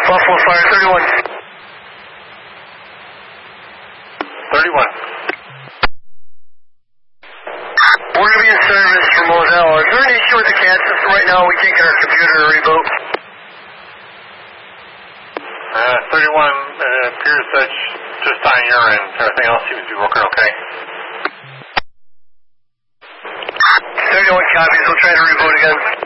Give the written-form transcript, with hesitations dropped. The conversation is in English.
Buffalo Fire 31. 31. We're going to be in service for Moselle. Is there an issue with the CAD system right now? We can't get our computer to reboot. 31, it appears that's just on your end. Everything else seems to be working okay. 31 copies. We'll try to reboot again.